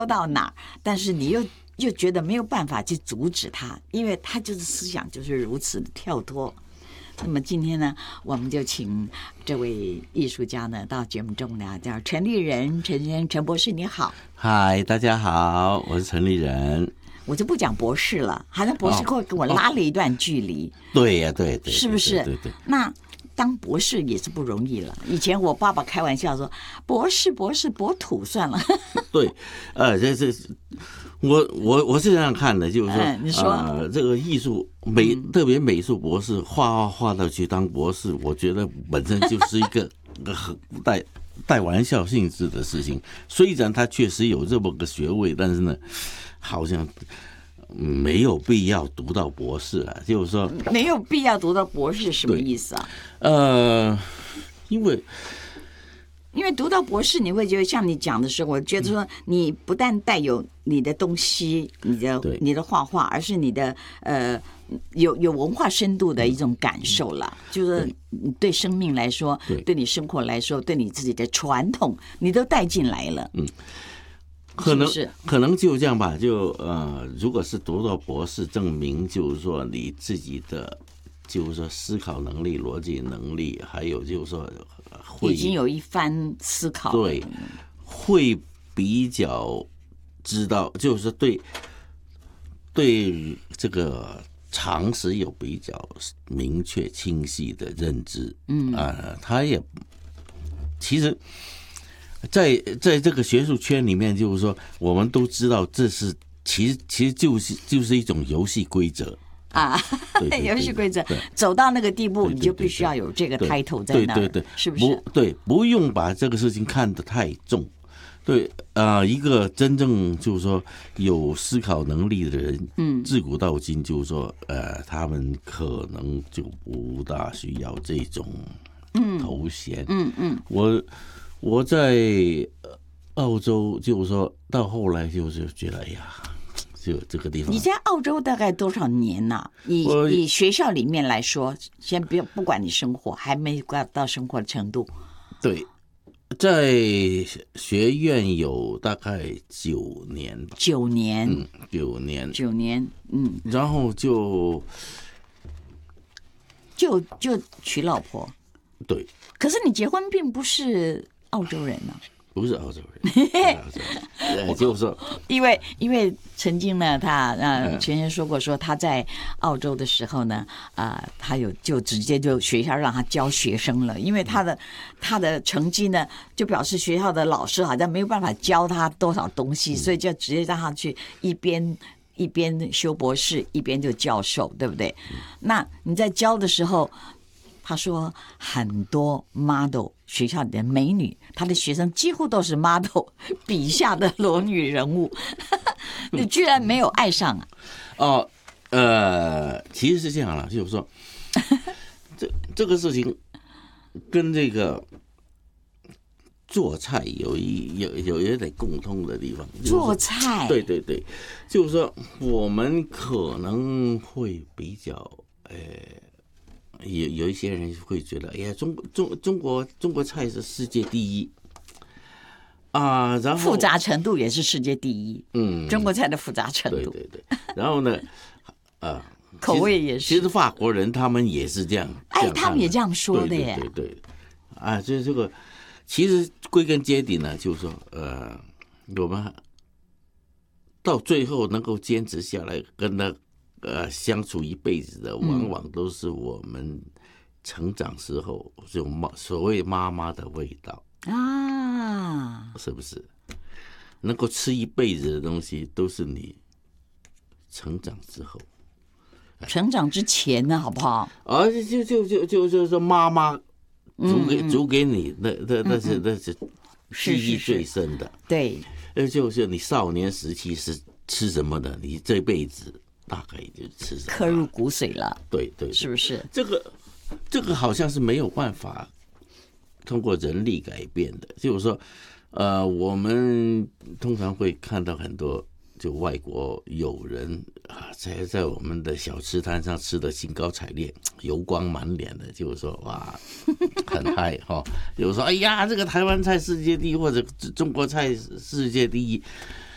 到哪儿，但是你又觉得没有办法去阻止他，因为他就是思想就是如此的跳脱。那么今天呢，我们就请这位艺术家呢到节目中来，叫陈立人，陈博士，你好。 嗨，大家好，我是陈立人。 我就不讲博士了，好像博士会跟我拉了一段距离。 对呀，对， 是不是？ 对。 那当博士也是不容易了。以前我爸爸开玩笑说，博士博土算了。 对，我是这样看的，就是说， 你说这个艺术特别美术博士画到去当博士，我觉得本身就是一个很带玩笑性质的事情。虽然他确实有这么个学位，但是呢，好像没有必要读到博士啊。就是说， 没有必要读到博士什么意思啊？因为读到博士，你会觉得像你讲的时候，我觉得说你不但带有你的东西，你的画画，而是你的有文化深度的一种感受了。就是对生命来说，对你生活来说，对你自己的传统，你都带进来了。 可能就这样吧。如果是读到博士，证明就是说你自己的。就是说思考能力、逻辑能力，还有就是说已经有一番思考， 对，会比较知道，就是对这个常识有比较明确、清晰的认知。他也其实在这个学术圈里面，就是说我们都知道，这是其实就是一种游戏规则。 游戏规则走到那个地步，你就必须要有这个 title 在那儿， 对， 是不是？ 对，不用把这个事情看得太重。对，一个真正就是说有思考能力的人，自古到今就是说，他们可能就不大需要这种头衔。我在澳洲就是说到后来就是觉得，哎呀。就这个地方， 你在澳洲大概多少年呢？以学校里面来说，先不管你生活，还没到生活的程度。 对，在学院有大概9年吧。 9年，9年， 然后就娶老婆。 对， 可是你结婚并不是澳洲人呢。 不是澳洲人，就是说， 因为曾经呢，他前先说过，说他在澳洲的时候呢，他就直接就学校让他教学生了，因为他的成绩呢，就表示学校的老师好像没有办法教他多少东西，所以就直接让他去一边修博士，一边就教授，对不对？那你在教的时候。他说很多 model 学校里的美女，他的学生几乎都是 model 笔下的裸女人物，你居然没有爱上啊？ 其实是这样了，就是说，这个事情跟这个做菜有一点共通的地方。 做菜， 对，就是说我们可能会比较有一些人会觉得，哎呀，中国菜是世界第一然后复杂程度也是世界第一。中国菜的复杂程度， 对。然后呢， 口味也是。 其实法国人他们也是这样， 他们也这样说的耶。 对，就是这个，其实归根结底呢，就是说，我们到最后能够坚持下来，跟他。相处一辈子的，往往都是我们成长时候这种所谓妈妈的味道是不是？能够吃一辈子的东西，都是你成长之后， 成长之前呢，好不好？ 就是说妈妈煮给你，那是记忆最深的。 对， 就是你少年时期是吃什么的，你这辈子。大概就吃什么刻入骨髓了， 对， 是不是？ 这个好像是没有办法通过人力改变的。就是说，我们通常会看到很多就外国友人在我们的小吃摊上吃的兴高采烈、油光满脸的，就是说哇，很嗨哈。就是说，哎呀，这个台湾菜世界第一，或者中国菜世界第一。